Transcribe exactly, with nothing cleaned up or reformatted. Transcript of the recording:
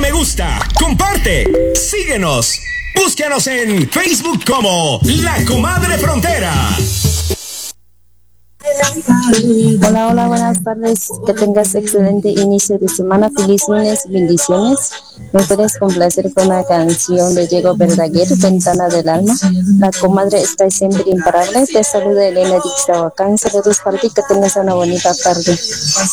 me gusta, comparte, síguenos. Búscanos en Facebook como La Comadre Frontera. Hola, hola, buenas tardes. Que tengas excelente inicio de semana. Feliz lunes, bendiciones. ¿Me puedes complacer con una canción de Diego Verdaguer, Ventana del Alma? La comadre está siempre imparable. Te saluda Elena Dixtahuacán. Saludos para ti, que tengas una bonita tarde.